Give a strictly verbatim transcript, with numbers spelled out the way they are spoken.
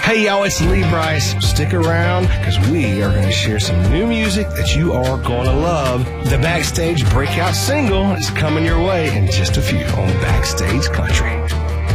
Hey, y'all, it's Lee Brice. Stick around because we are going to share some new music that you are going to love. The Backstage breakout single is coming your way in just a few on Backstage Country.